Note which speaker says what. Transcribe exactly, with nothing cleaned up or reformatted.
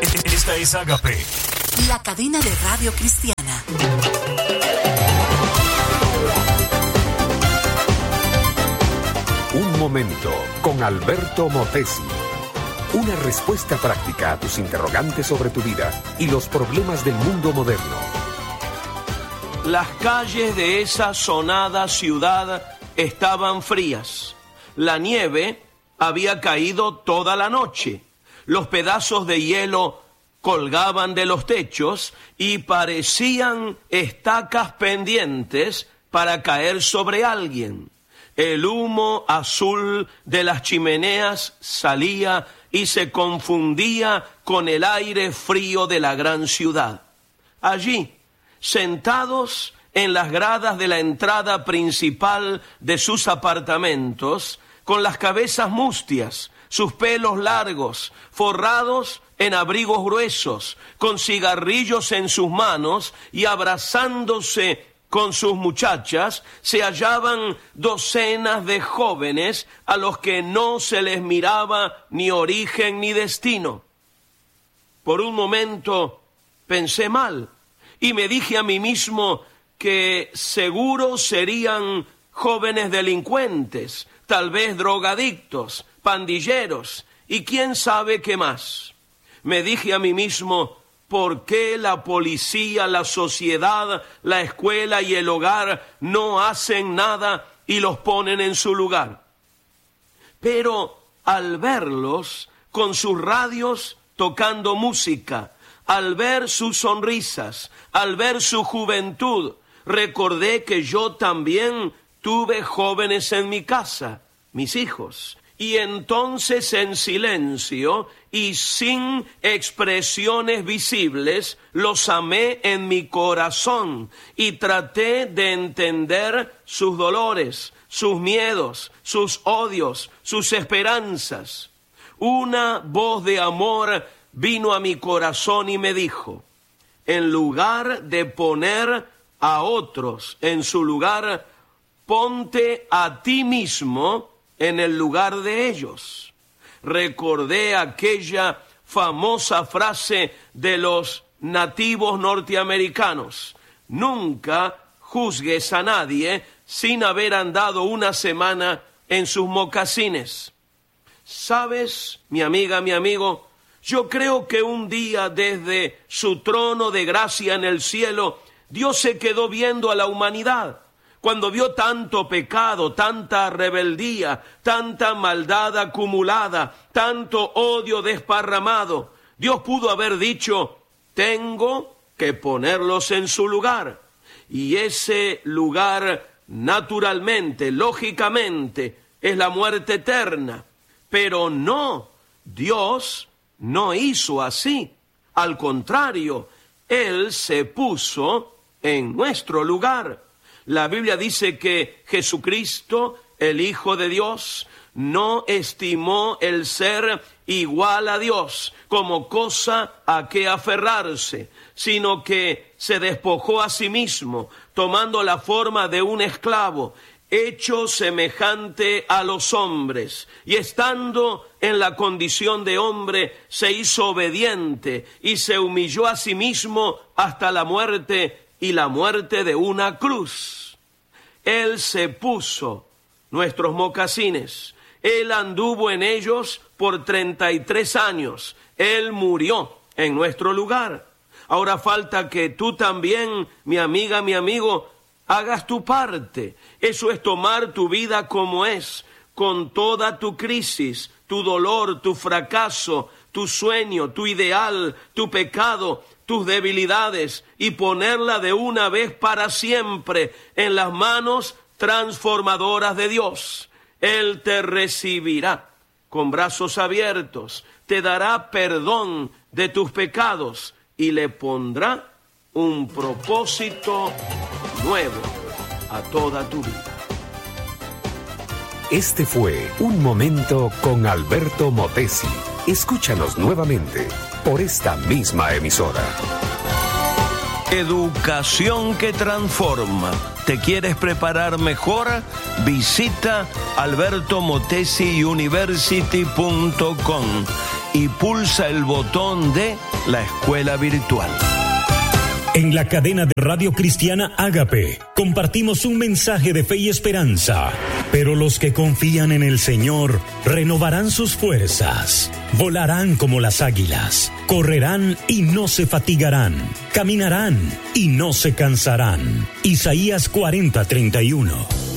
Speaker 1: Esta es Agape,
Speaker 2: la cadena de radio cristiana.
Speaker 3: Un momento con Alberto Motesi. Una respuesta práctica a tus interrogantes sobre tu vida y los problemas del mundo moderno.
Speaker 4: Las calles de esa sonada ciudad estaban frías. La nieve había caído toda la noche. Los pedazos de hielo colgaban de los techos y parecían estacas pendientes para caer sobre alguien. El humo azul de las chimeneas salía y se confundía con el aire frío de la gran ciudad. Allí, sentados en las gradas de la entrada principal de sus apartamentos, con las cabezas mustias, sus pelos largos, forrados en abrigos gruesos, con cigarrillos en sus manos y abrazándose con sus muchachas, se hallaban docenas de jóvenes a los que no se les miraba ni origen ni destino. Por un momento pensé mal y me dije a mí mismo que seguro serían jóvenes delincuentes, tal vez drogadictos, pandilleros y quién sabe qué más. Me dije a mí mismo, ¿por qué la policía, la sociedad, la escuela y el hogar no hacen nada y los ponen en su lugar? Pero al verlos con sus radios tocando música, al ver sus sonrisas, al ver su juventud, recordé que yo también tuve jóvenes en mi casa, mis hijos. Y entonces en silencio y sin expresiones visibles, los amé en mi corazón y traté de entender sus dolores, sus miedos, sus odios, sus esperanzas. Una voz de amor vino a mi corazón y me dijo, en lugar de poner a otros en su lugar, ponte a ti mismo en el lugar de ellos. Recordé aquella famosa frase de los nativos norteamericanos: nunca juzgues a nadie sin haber andado una semana en sus mocasines. ¿Sabes, mi amiga, mi amigo? Yo creo que un día desde su trono de gracia en el cielo, Dios se quedó viendo a la humanidad. Cuando vio tanto pecado, tanta rebeldía, tanta maldad acumulada, tanto odio desparramado, Dios pudo haber dicho, tengo que ponerlos en su lugar. Y ese lugar, naturalmente, lógicamente, es la muerte eterna. Pero no, Dios no hizo así. Al contrario, Él se puso en nuestro lugar. La Biblia dice que Jesucristo, el Hijo de Dios, no estimó el ser igual a Dios como cosa a que aferrarse, sino que se despojó a sí mismo, tomando la forma de un esclavo, hecho semejante a los hombres, y estando en la condición de hombre, se hizo obediente y se humilló a sí mismo hasta la muerte y la muerte de una cruz. Él se puso nuestros mocasines. Él anduvo en ellos por treinta y tres años. Él murió en nuestro lugar. Ahora falta que tú también, mi amiga, mi amigo, hagas tu parte. Eso es tomar tu vida como es, con toda tu crisis, tu dolor, tu fracaso, tu sueño, tu ideal, tu pecado, tus debilidades, y ponerla de una vez para siempre en las manos transformadoras de Dios. Él te recibirá con brazos abiertos, te dará perdón de tus pecados y le pondrá un propósito nuevo a toda tu vida.
Speaker 3: Este fue Un Momento con Alberto Motesi. Escúchanos nuevamente por esta misma emisora.
Speaker 4: Educación que transforma. ¿Te quieres preparar mejor? Visita alberto motesi university punto com y pulsa el botón de la escuela virtual.
Speaker 1: En la cadena de Radio Cristiana Ágape compartimos un mensaje de fe y esperanza. Pero los que confían en el Señor renovarán sus fuerzas, volarán como las águilas, correrán y no se fatigarán, caminarán y no se cansarán. Isaías cuarenta, treinta y uno.